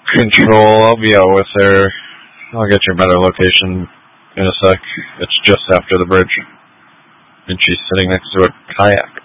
Control, I'll be out with her. I'll get you a better location in a sec. It's just after the bridge. And she's sitting next to a kayak.